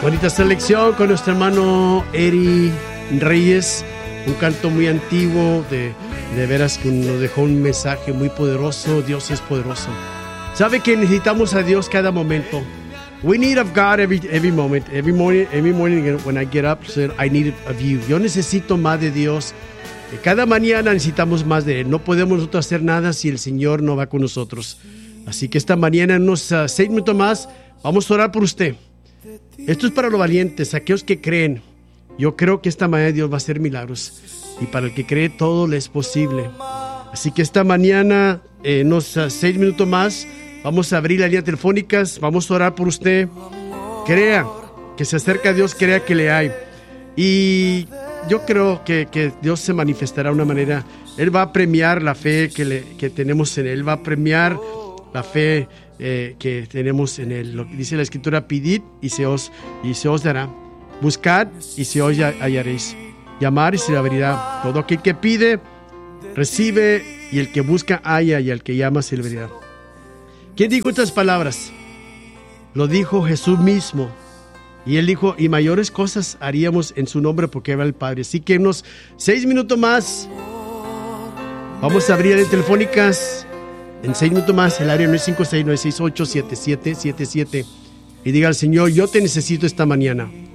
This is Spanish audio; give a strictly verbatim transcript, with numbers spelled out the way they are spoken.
Bonita selección con nuestro hermano Eri Reyes, un canto muy antiguo, de, de veras que nos dejó un mensaje muy poderoso. Dios es poderoso. Sabe que necesitamos a Dios cada momento. We need of God every every moment. Every morning, every morning when I get up, I need of you. Yo necesito más de Dios. Cada mañana necesitamos más de Él. No podemos nosotros hacer nada si el Señor no va con nosotros. Así que esta mañana, en unos uh, seis minutos más, vamos a orar por usted. Esto es para los valientes, aquellos que creen. Yo creo que esta mañana Dios va a hacer milagros. Y para el que cree, todo le es posible. Así que esta mañana, en eh, unos uh, seis minutos más, vamos a abrir las líneas telefónicas. Vamos a orar por usted. Crea que se acerca a Dios, crea que le hay. Y yo creo que, que Dios se manifestará de una manera. Él va a premiar la fe que, le, que tenemos en Él. Él va a premiar la fe eh, que tenemos en Él. Lo que dice la Escritura: pidid y se os, y se os dará. Buscad y se os hallaréis. Llamar y se abrirá. Todo aquel que pide, recibe, y el que busca, halla, y al que llama, se le abrirá. ¿Quién dijo estas palabras? Lo dijo Jesús mismo. Y Él dijo: y mayores cosas haríamos en su nombre, porque va el Padre. Así que en unos seis minutos más vamos a abrir las telefónicas. En seis minutos más, el área nueve cinco seis, nueve seis ocho, siete siete siete siete. Y diga al Señor: yo te necesito esta mañana.